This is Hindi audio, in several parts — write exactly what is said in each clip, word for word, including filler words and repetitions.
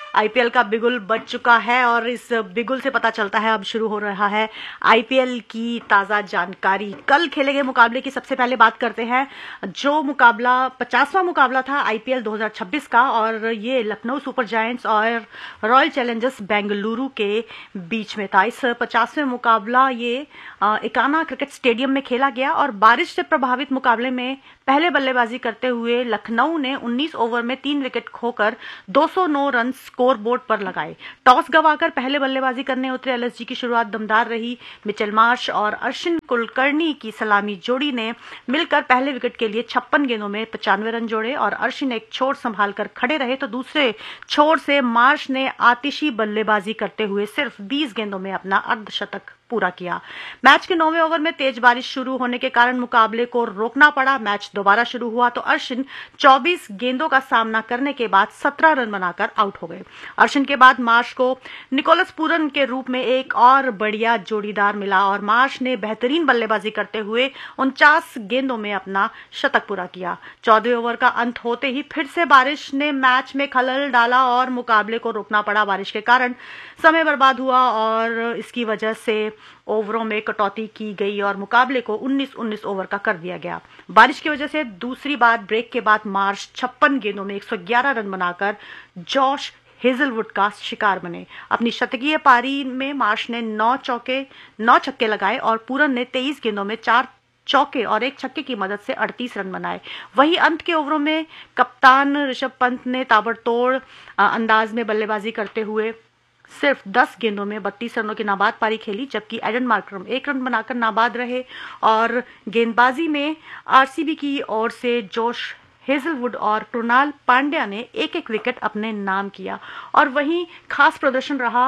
आईपीएल का बिगुल बज चुका है और इस बिगुल से पता चलता है अब शुरू हो रहा है आईपीएल की ताज़ा जानकारी। कल खेले गए मुकाबले की सबसे पहले बात करते हैं। जो मुकाबला पचासवां मुकाबला था आईपीएल दो हज़ार छब्बीस का और ये लखनऊ सुपर जायंट्स और रॉयल चैलेंजर्स बेंगलुरु के बीच में था। इस पचासवें मुकाबला ये इकाना क्रिकेट स्टेडियम में खेला गया और बारिश से प्रभावित मुकाबले में पहले बल्लेबाजी करते हुए लखनऊ ने उन्नीस ओवर में तीन विकेट खोकर दो सौ नौ रन स्कोर बोर्ड पर लगाए। टॉस गंवाकर पहले बल्लेबाजी करने उतरे एलएसजी की शुरुआत दमदार रही। मिचेल मार्श और अश्विन कुलकर्णी की सलामी जोड़ी ने मिलकर पहले विकेट के लिए छप्पन गेंदों में पचानवे रन जोड़े और अश्विन एक छोर संभालकर खड़े रहे तो दूसरे छोर से मार्श ने आतिशी बल्लेबाजी करते हुए सिर्फ बीस गेंदों में अपना अर्धशतक पूरा किया। मैच के नौवें ओवर में तेज बारिश शुरू होने के कारण मुकाबले को रोकना पड़ा। मैच दोबारा शुरू हुआ तो अश्विन चौबीस गेंदों का सामना करने के बाद सत्रह रन बनाकर आउट हो गए। अश्विन के बाद मार्श को निकोलस पूरन के रूप में एक और बढ़िया जोड़ीदार मिला और मार्श ने बेहतरीन बल्लेबाजी करते हुए उनचास गेंदों में अपना शतक पूरा किया। चौदहवें ओवर का अंत होते ही फिर से बारिश ने मैच में खलल डाला और मुकाबले को रोकना पड़ा। बारिश के कारण समय बर्बाद हुआ और इसकी वजह से ओवरों में कटौती की गई और मुकाबले को उन्नीस उन्नीस ओवर का कर दिया गया। बारिश की वजह से दूसरी बार ब्रेक के बाद मार्श छप्पन गेंदों में एक सौ ग्यारह रन बनाकर जॉश हेजलवुड का शिकार बने। अपनी शतकीय पारी में मार्श ने नौ चौके नौ छक्के लगाए और पूरन ने तेईस गेंदों में चार चौके और एक छक्के की मदद से अड़तीस रन बनाए। वहीं अंत के ओवरों में कप्तान ऋषभ पंत ने ताबड़तोड़ अंदाज में बल्लेबाजी करते हुए सिर्फ दस गेंदों में बत्तीस रनों की नाबाद पारी खेली, जबकि एडन मार्करम एक रन बनाकर नाबाद रहे और गेंदबाजी में आरसीबी की ओर से जोश हेजलवुड और कृणाल पांड्या ने एक एक विकेट अपने नाम किया। और वहीं खास प्रदर्शन रहा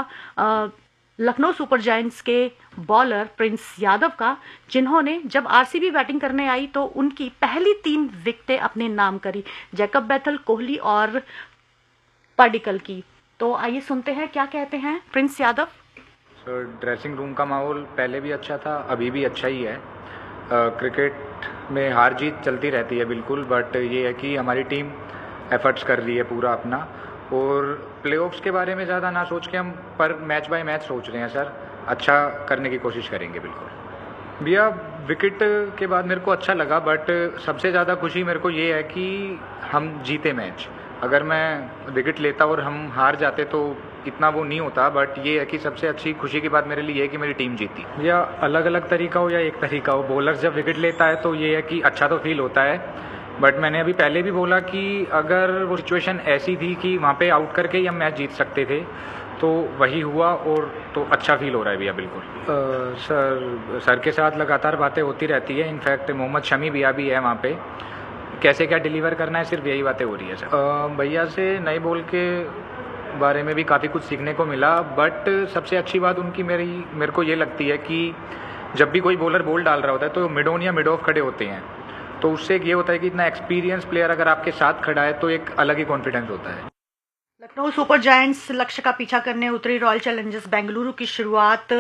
लखनऊ सुपर जायंट्स के बॉलर प्रिंस यादव का, जिन्होंने जब आरसीबी बैटिंग करने आई तो उनकी पहली तीन विकेटें अपने नाम करी, जैकब बैथल, कोहली और पाडिक्कल की। तो आइए सुनते हैं क्या कहते हैं प्रिंस यादव। सो ड्रेसिंग रूम का माहौल पहले भी अच्छा था, अभी भी अच्छा ही है। क्रिकेट में हार जीत चलती रहती है बिल्कुल, बट ये है कि हमारी टीम एफर्ट्स कर रही है पूरा अपना और प्लेऑफ्स के बारे में ज़्यादा ना सोच के हम पर मैच बाय मैच सोच रहे हैं सर। अच्छा करने की कोशिश करेंगे बिल्कुल। भैया विकेट के बाद मेरे को अच्छा लगा, बट सबसे ज़्यादा खुशी मेरे को ये है कि हम जीते मैच। अगर मैं विकेट लेता और हम हार जाते तो इतना वो नहीं होता, बट ये है कि सबसे अच्छी खुशी की बात मेरे लिए ये है कि मेरी टीम जीती। या अलग अलग तरीका हो या एक तरीका हो, बॉलर जब विकेट लेता है तो ये है कि अच्छा तो फील होता है, बट मैंने अभी पहले भी बोला कि अगर वो सिचुएशन ऐसी थी कि वहाँ पे आउट करके ही हम मैच जीत सकते थे तो वही हुआ और तो अच्छा फील हो रहा है भैया बिल्कुल। आ, सर सर के साथ लगातार बातें होती रहती है। इनफैक्ट मोहम्मद शमी भैया भी है वहाँ पे, कैसे क्या डिलीवर करना है सिर्फ यही बातें हो रही है सर। भैया से नए बॉल के बारे में भी काफ़ी कुछ सीखने को मिला, बट सबसे अच्छी बात उनकी मेरी मेरे को ये लगती है कि जब भी कोई बॉलर बॉल डाल रहा होता है तो मिड ऑन या मिड ऑफ खड़े होते हैं, तो उससे ये होता है कि इतना एक्सपीरियंस प्लेयर अगर आपके साथ खड़ा है तो एक अलग ही कॉन्फिडेंस होता है। लखनऊ सुपर जायंट्स लक्ष्य का पीछा करने उतरी रॉयल चैलेंजर्स बेंगलुरु की शुरुआत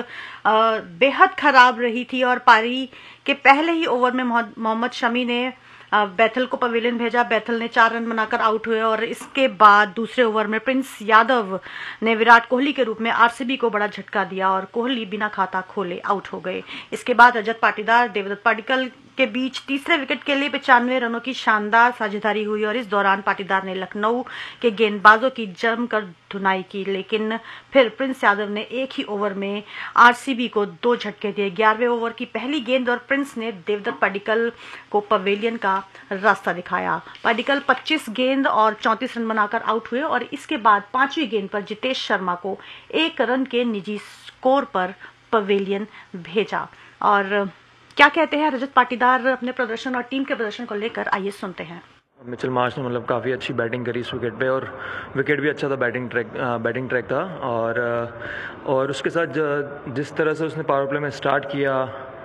बेहद खराब रही थी और पारी के पहले ही ओवर में मोहम्मद शमी ने बैथल को पवेलियन भेजा। बैथल ने चार रन बनाकर आउट हुए और इसके बाद दूसरे ओवर में प्रिंस यादव ने विराट कोहली के रूप में आरसीबी को बड़ा झटका दिया और कोहली बिना खाता खोले आउट हो गए। इसके बाद रजत पाटीदार, देवदत्त पाडिक्कल के बीच तीसरे विकेट के लिए पचानवे रनों की शानदार साझेदारी हुई और इस दौरान पाटीदार ने लखनऊ के गेंदबाजों की जमकर धुनाई की, लेकिन फिर प्रिंस यादव ने एक ही ओवर में आरसीबी को दो झटके दिए। ग्यारहवें ओवर की पहली गेंद और प्रिंस ने देवदत्त पाडिक्कल को पवेलियन का रास्ता दिखाया। पाडिक्कल पच्चीस गेंद और चौंतीस रन बनाकर आउट हुए और इसके बाद पांचवी गेंद पर जितेश शर्मा को एक रन के निजी स्कोर पर पवेलियन भेजा। और क्या कहते हैं रजत पाटीदार अपने प्रदर्शन और टीम के प्रदर्शन को लेकर, आइए सुनते हैं। मिचेल मार्श ने मतलब काफ़ी अच्छी बैटिंग करी इस विकेट पे और विकेट भी अच्छा था, बैटिंग ट्रैक बैटिंग ट्रैक था और और उसके साथ जिस तरह से उसने पावर प्ले में स्टार्ट किया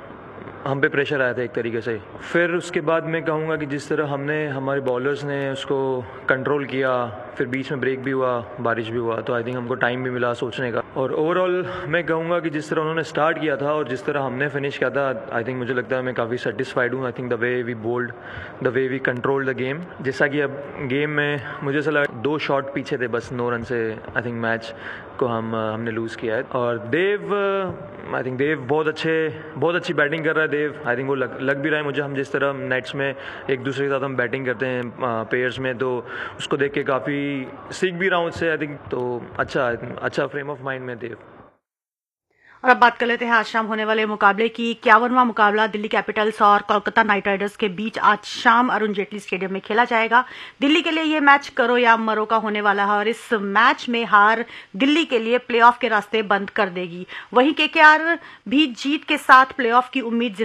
हम पे प्रेशर आया था एक तरीके से। फिर उसके बाद मैं कहूँगा कि जिस तरह हमने हमारे बॉलर्स ने उसको कंट्रोल किया, फिर बीच में ब्रेक भी हुआ, बारिश भी हुआ, तो आई थिंक हमको टाइम भी मिला सोचने का। और ओवरऑल मैं कहूँगा कि जिस तरह उन्होंने स्टार्ट किया था और जिस तरह हमने फिनिश किया था, आई थिंक मुझे लगता है मैं काफ़ी सेटिस्फाइड हूँ। I think the way we bold, the way we control the game. जैसा कि अब गेम में मुझे ऐसा लगा दो शॉट पीछे थे बस, नौ रन से आई थिंक मैच को हम हमने लूज़ किया है। और देव, आई थिंक देव बहुत अच्छे बहुत अच्छी बैटिंग कर रहा है देव। आई थिंक वो लग लग भी रहा है मुझे, हम जिस तरह नेट्स में एक दूसरे के साथ हम बैटिंग करते हैं पेयर्स में, तो उसको देख के काफ़ी सीख भी रहा हूँ उससे। आई थिंक तो अच्छा अच्छा फ्रेम ऑफ माइंड में देव। और अब बात कर लेते हैं आज शाम होने वाले मुकाबले की। इक्यावनवां मुकाबला दिल्ली कैपिटल्स और कोलकाता नाइट राइडर्स के बीच आज शाम अरुण जेटली स्टेडियम में खेला जाएगा। दिल्ली के लिए ये मैच करो या मरो का होने वाला है और इस मैच में हार दिल्ली के लिए प्लेऑफ के रास्ते बंद कर देगी। वहीं केकेआर भी जीत के साथ प्लेऑफ की उम्मीद